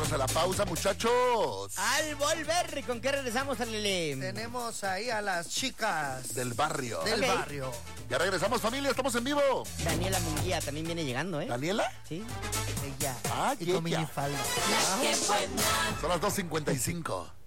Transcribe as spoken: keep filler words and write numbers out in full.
Vamos a la pausa, muchachos. Al volver, ¿con qué regresamos, Alele? Tenemos ahí a las chicas Del barrio. del Ok. barrio. Ya regresamos, familia, estamos en vivo. Daniela Munguía también viene llegando, ¿eh? ¿Daniela? Sí. Ella. Ah, y con ella. minifalda. Son las dos cincuenta y cinco.